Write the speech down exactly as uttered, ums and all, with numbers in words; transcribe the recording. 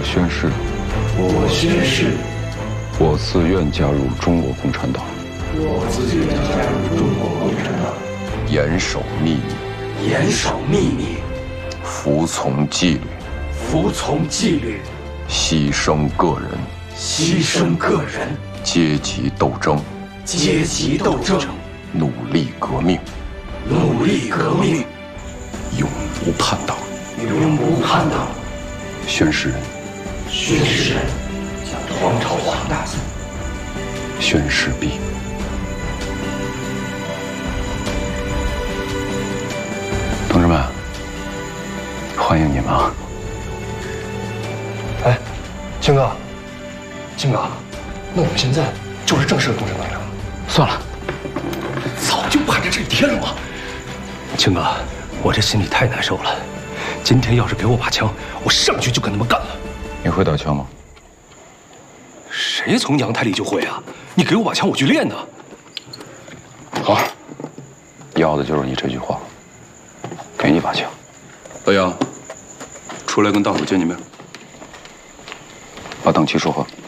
宣誓， 我宣誓， 我自愿加入中国共产党， 我自愿加入中国共产党， 严守秘密， 严守秘密， 服从纪律， 服从纪律， 牺牲个人， 牺牲个人， 阶级斗争， 阶级斗争， 努力革命， 努力革命， 永不叛党， 永不叛党。 宣誓人， 宣誓人，黄朝华大字。 宣誓毕。同志们，欢迎你们啊！ 哎，青哥，青哥，那我们现在就是正式的共产党员了。 算了， 早就盼着这一天了嘛。青哥，我这心里太难受了。今天要是给我把枪，我上去就跟他们干了。 你会打枪吗？ 谁从娘胎里就会啊？你给我把枪，我去练呢。 好，要的就是你这句话。给你把枪。 老杨，出来跟大伙见见面。 把党旗收好。